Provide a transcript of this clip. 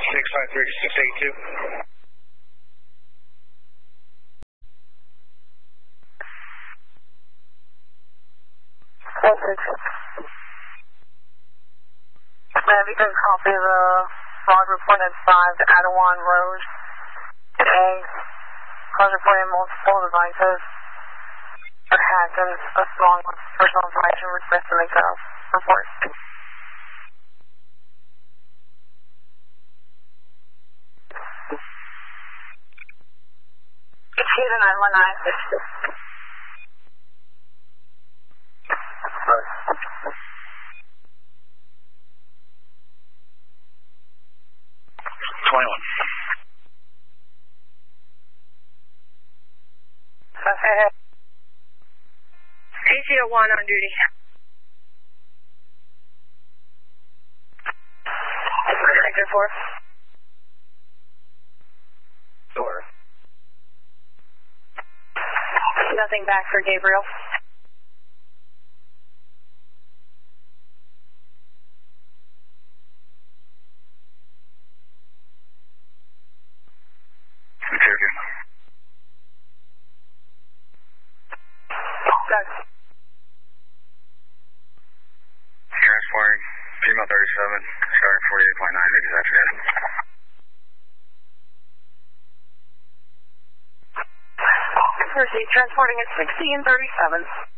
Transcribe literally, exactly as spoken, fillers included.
six five three six eight two. Have you can copy the log report at five to Adawan Road at A. Cause reporting multiple devices are hacked and a small personal information request to make a report. It's here to nine one nine. twenty-one. Okay. A C O one on duty. Sector four. Door. Nothing back for Gabriel. Doug. Transporting Pima thirty-seven, starting forty-eight point nine, exaggerated. Proceed, transporting at sixty and thirty-seven.